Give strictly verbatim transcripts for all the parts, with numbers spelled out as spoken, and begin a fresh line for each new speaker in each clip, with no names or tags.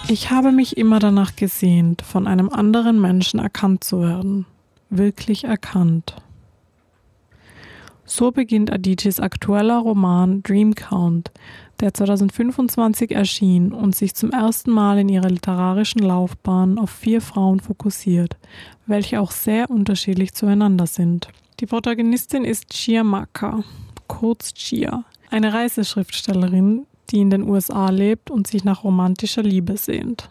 Ich habe mich immer danach gesehnt, von einem anderen Menschen erkannt zu werden. Wirklich erkannt. So beginnt Adichis aktueller Roman Dream Count, der zwanzig fünfundzwanzig erschien und sich zum ersten Mal in ihrer literarischen Laufbahn auf vier Frauen fokussiert, welche auch sehr unterschiedlich zueinander sind. Die Protagonistin ist Chia Maka, kurz Chia, eine Reiseschriftstellerin, die in den U S A lebt und sich nach romantischer Liebe sehnt.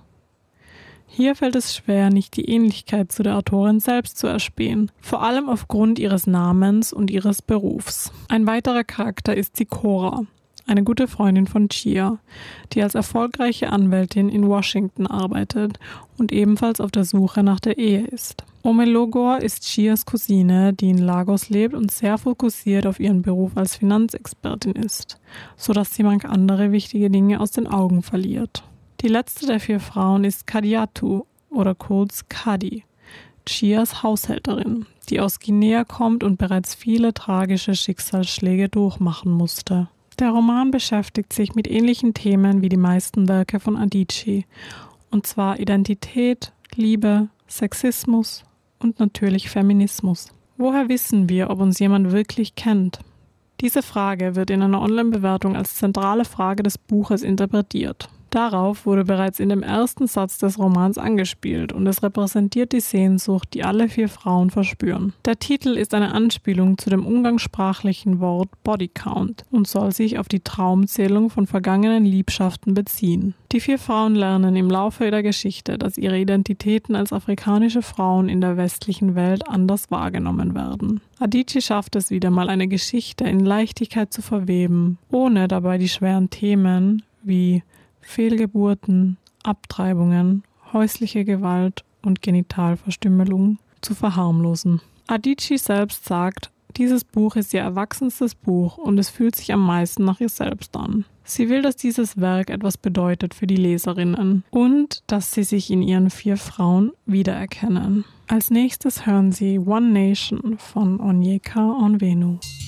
Hier fällt es schwer, nicht die Ähnlichkeit zu der Autorin selbst zu erspähen, vor allem aufgrund ihres Namens und ihres Berufs. Ein weiterer Charakter ist Sikora, eine gute Freundin von Chia, die als erfolgreiche Anwältin in Washington arbeitet und ebenfalls auf der Suche nach der Ehe ist. Omelogor ist Chias Cousine, die in Lagos lebt und sehr fokussiert auf ihren Beruf als Finanzexpertin ist, sodass sie manch andere wichtige Dinge aus den Augen verliert. Die letzte der vier Frauen ist Kadiatu oder kurz Kadi, Chias Haushälterin, die aus Guinea kommt und bereits viele tragische Schicksalsschläge durchmachen musste. Der Roman beschäftigt sich mit ähnlichen Themen wie die meisten Werke von Adichie, und zwar Identität, Liebe, Sexismus und natürlich Feminismus. Woher wissen wir, ob uns jemand wirklich kennt? Diese Frage wird in einer Online-Bewertung als zentrale Frage des Buches interpretiert. Darauf wurde bereits in dem ersten Satz des Romans angespielt und es repräsentiert die Sehnsucht, die alle vier Frauen verspüren. Der Titel ist eine Anspielung zu dem umgangssprachlichen Wort Body Count und soll sich auf die Traumzählung von vergangenen Liebschaften beziehen. Die vier Frauen lernen im Laufe der Geschichte, dass ihre Identitäten als afrikanische Frauen in der westlichen Welt anders wahrgenommen werden. Adichie schafft es wieder mal, eine Geschichte in Leichtigkeit zu verweben, ohne dabei die schweren Themen wie Fehlgeburten, Abtreibungen, häusliche Gewalt und Genitalverstümmelung zu verharmlosen. Adichie selbst sagt, dieses Buch ist ihr erwachsenstes Buch und es fühlt sich am meisten nach ihr selbst an. Sie will, dass dieses Werk etwas bedeutet für die Leserinnen und dass sie sich in ihren vier Frauen wiedererkennen. Als nächstes hören Sie One Nation von Onyeka Onwenu.